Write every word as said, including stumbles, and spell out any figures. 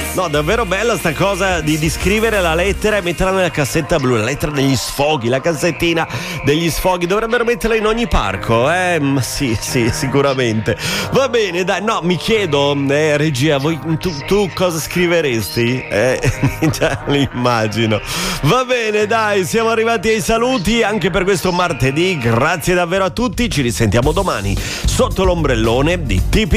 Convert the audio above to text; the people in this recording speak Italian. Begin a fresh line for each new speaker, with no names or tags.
No, davvero bella sta cosa di, di scrivere la lettera e metterla nella cassetta blu, la lettera degli sfoghi, la cassettina degli sfoghi. Dovrebbero metterla in ogni parco, eh? Sì, sì, sicuramente. Va bene, dai, no, mi chiedo, eh, regia, voi, tu, tu cosa scriveresti? Eh, già l'immagino. Va bene, dai, siamo arrivati ai saluti anche per questo martedì. Grazie davvero a tutti, ci risentiamo domani sotto l'ombrellone di T P